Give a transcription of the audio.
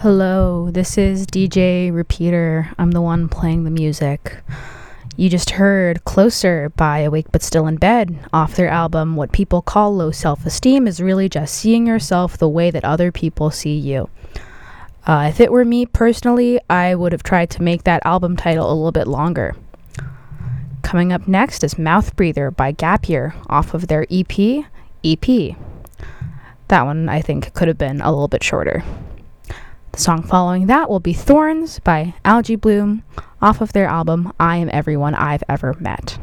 Hello, this is DJ Repeater. I'm the one playing the music. You just heard Closer by Awake But Still in Bed off their album What People Call Low Self-Esteem is really just seeing yourself the way that other people see you. If it were me personally, I would have tried to make that album title a little bit longer. Coming up next is Mouth Breather by Gap Year off of their EP. That one I think could have been a little bit shorter. The song following that will be Thorns by Algae Bloom off of their album I Am Everyone I've Ever Met.